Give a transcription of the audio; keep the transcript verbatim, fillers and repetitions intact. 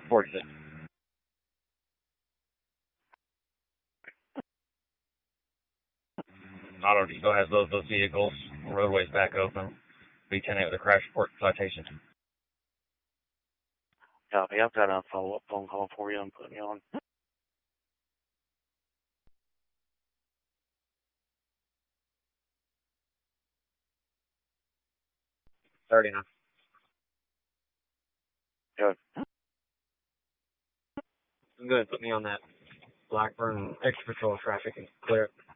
forty-six. Auto Depot has both those vehicles. Roadways back open. B ten eight with a crash report citation. Copy. I've got a follow-up phone call for you. I'm putting you on. thirty-nine. Good. Good. Put me on that Blackburn extra patrol traffic and clear it.